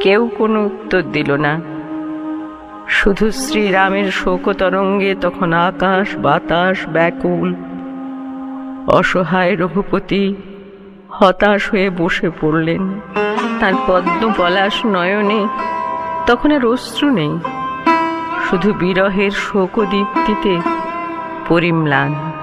কেউ কোনো উত্তর দিল না। শুধু শ্রীরামের শোকতরঙ্গে তখন আকাশ বাতাস ব্যাকুল। অসহায় রঘুপতি হতাশ হয়ে বসে পড়লেন। তার পদ্ম পলাশ নয়নে তখন আর অশ্রু নেই, শুধু বিরহের শোকদীপ্তিতে পরিম্লান।